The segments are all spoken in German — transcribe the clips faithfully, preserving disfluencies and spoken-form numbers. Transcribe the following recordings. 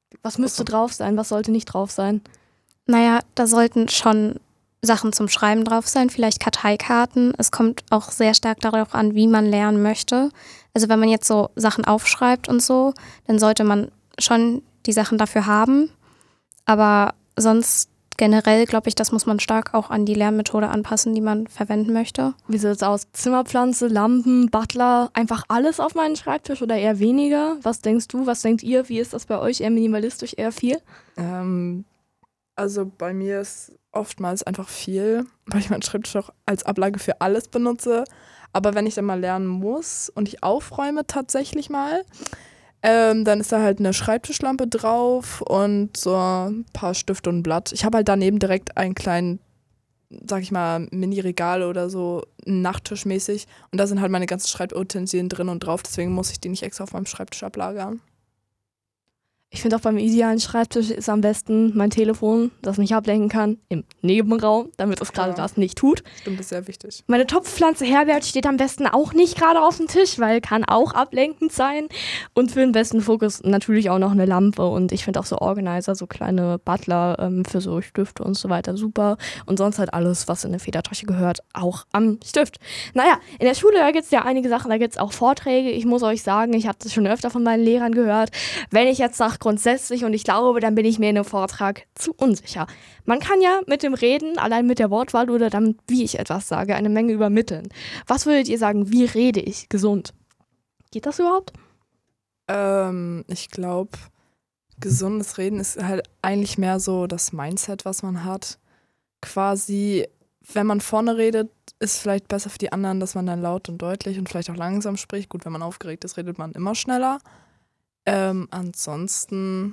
Was müsste drauf sein? Was sollte nicht drauf sein? Naja, da sollten schon Sachen zum Schreiben drauf sein, vielleicht Karteikarten. Es kommt auch sehr stark darauf an, wie man lernen möchte. Also wenn man jetzt so Sachen aufschreibt und so, dann sollte man schon die Sachen dafür haben. Aber sonst generell, glaube ich, das muss man stark auch an die Lernmethode anpassen, die man verwenden möchte. Wie sieht es aus? Zimmerpflanze, Lampen, Butler, einfach alles auf meinen Schreibtisch oder eher weniger? Was denkst du? Was denkt ihr? Wie ist das bei euch? Eher minimalistisch, eher viel? Ähm, also bei mir ist oftmals einfach viel, weil ich meinen Schreibtisch auch als Ablage für alles benutze. Aber wenn ich dann mal lernen muss und ich aufräume tatsächlich mal, ähm, dann ist da halt eine Schreibtischlampe drauf und so ein paar Stifte und ein Blatt. Ich habe halt daneben direkt einen kleinen, sag ich mal, Mini-Regal oder so, Nachttischmäßig. Und da sind halt meine ganzen Schreibutensilien drin und drauf. Deswegen muss ich die nicht extra auf meinem Schreibtisch ablagern. Ich finde auch beim idealen Schreibtisch ist am besten mein Telefon, das mich ablenken kann, im Nebenraum, damit es gerade Ja. das nicht tut. Stimmt, das ist sehr wichtig. Meine Topfpflanze Herbert steht am besten auch nicht gerade auf dem Tisch, weil kann auch ablenkend sein. Und für den besten Fokus natürlich auch noch eine Lampe. Und ich finde auch so Organizer, so kleine Butler ähm, für so Stifte und so weiter super. Und sonst halt alles, was in eine Federtasche gehört, auch am Stift. Naja, in der Schule, da gibt es ja einige Sachen, da gibt es auch Vorträge. Ich muss euch sagen, ich habe das schon öfter von meinen Lehrern gehört. Wenn ich jetzt sage grundsätzlich und ich glaube, dann bin ich mir in einem Vortrag zu unsicher. Man kann ja mit dem Reden, allein mit der Wortwahl oder dann, wie ich etwas sage, eine Menge übermitteln. Was würdet ihr sagen, wie rede ich gesund? Geht das überhaupt? Ähm, ich glaube, gesundes Reden ist halt eigentlich mehr so das Mindset, was man hat. Quasi, wenn man vorne redet, ist vielleicht besser für die anderen, dass man dann laut und deutlich und vielleicht auch langsam spricht. Gut, wenn man aufgeregt ist, redet man immer schneller. Ähm, ansonsten,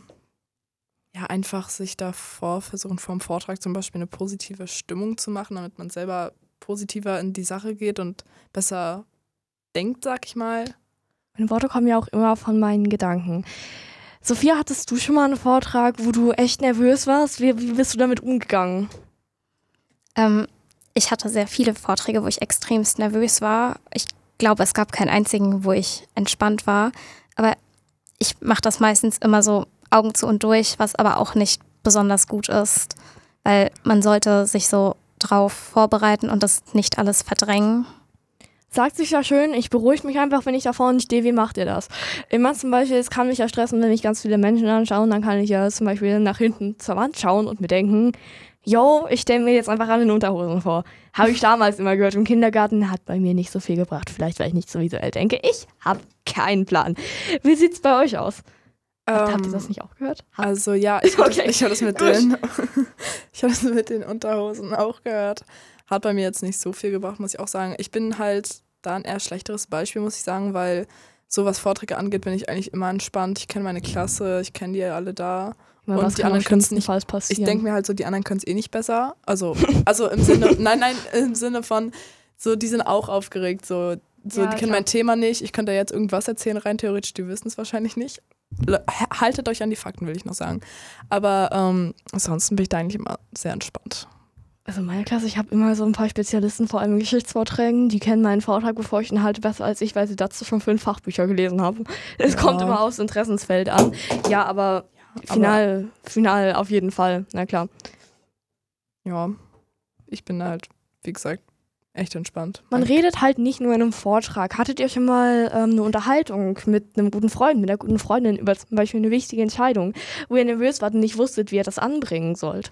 ja, einfach sich davor versuchen, vor dem Vortrag zum Beispiel eine positive Stimmung zu machen, damit man selber positiver in die Sache geht und besser denkt, sag ich mal. Meine Worte kommen ja auch immer von meinen Gedanken. Sophia, hattest du schon mal einen Vortrag, wo du echt nervös warst? Wie, wie bist du damit umgegangen? Ähm, ich hatte sehr viele Vorträge, wo ich extremst nervös war. Ich glaube, es gab keinen einzigen, wo ich entspannt war. Aber ich mache das meistens immer so Augen zu und durch, was aber auch nicht besonders gut ist. Weil man sollte sich so drauf vorbereiten und das nicht alles verdrängen. Sagt sich ja schön, ich beruhige mich einfach, wenn ich da vorne stehe, wie macht ihr das? Immer zum Beispiel, es kann mich ja stressen, wenn mich ganz viele Menschen anschauen, dann kann ich ja zum Beispiel nach hinten zur Wand schauen und mir denken, yo, ich stelle mir jetzt einfach an den Unterhosen vor. Habe ich damals immer gehört im Kindergarten, hat bei mir nicht so viel gebracht. Vielleicht, weil ich nicht so visuell denke. Ich habe keinen Plan. Wie sieht's bei euch aus? Habt, Ähm, habt ihr das nicht auch gehört? Habt- Also ja, ich habe Okay. ich hab das mit den ich hab das mit den Unterhosen auch gehört. Hat bei mir jetzt nicht so viel gebracht, muss ich auch sagen. Ich bin halt da ein eher schlechteres Beispiel, muss ich sagen, weil so was Vorträge angeht, bin ich eigentlich immer entspannt. Ich kenne meine Klasse, ich kenne die alle da. Weil Und was die kann am anderen können es schlimmsten nicht. Falls Ich passieren? denke mir halt so, die anderen können es eh nicht besser. Also, also im Sinne, nein, nein, im Sinne von, so, die sind auch aufgeregt. So, so Ja, die kennen klar. mein Thema nicht. Ich könnte da jetzt irgendwas erzählen, rein theoretisch, die wissen es wahrscheinlich nicht. Le- Haltet euch an die Fakten, will ich noch sagen. Aber ähm, ansonsten bin ich da eigentlich immer sehr entspannt. Also in meiner Klasse, ich habe immer so ein paar Spezialisten, vor allem in Geschichtsvorträgen, die kennen meinen Vortrag, bevor ich ihn halte, besser als ich, weil sie dazu schon fünf Fachbücher gelesen haben. Es Ja. kommt immer aufs Interessensfeld an. Ja, aber final, final auf jeden Fall, na klar. Ja, ich bin halt, wie gesagt, echt entspannt. Man Mein- redet halt nicht nur in einem Vortrag. Hattet ihr schon mal ähm, eine Unterhaltung mit einem guten Freund, mit einer guten Freundin über zum Beispiel eine wichtige Entscheidung, wo ihr nervös wart und nicht wusstet, wie ihr das anbringen sollt?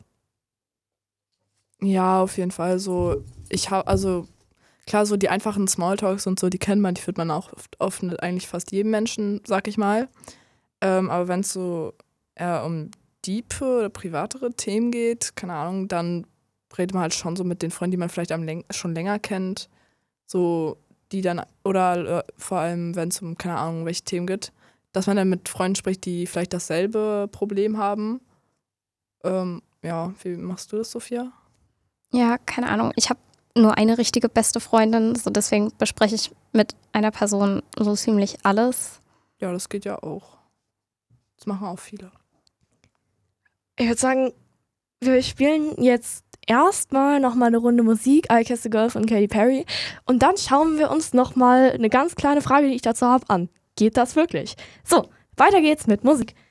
Ja, auf jeden Fall. So, ich habe, also klar, so die einfachen Smalltalks und so, die kennt man, die führt man auch oft, oft mit eigentlich fast jedem Menschen, sag ich mal. Ähm, aber wenn es so eher um diepe oder privatere Themen geht, keine Ahnung, dann redet man halt schon so mit den Freunden, die man vielleicht am läng- schon länger kennt. So, die dann, oder äh, vor allem, wenn es um, keine Ahnung, welche Themen geht, dass man dann mit Freunden spricht, die vielleicht dasselbe Problem haben. Ähm, ja, wie machst du das, Sophia? Ja, keine Ahnung. Ich habe nur eine richtige beste Freundin, so deswegen bespreche ich mit einer Person so ziemlich alles. Ja, das geht ja auch. Das machen auch viele. Ich würde sagen, wir spielen jetzt erstmal nochmal eine Runde Musik, I Kiss the Girl von Katy Perry. Und dann schauen wir uns nochmal eine ganz kleine Frage, die ich dazu habe, an. Geht das wirklich? So, weiter geht's mit Musik.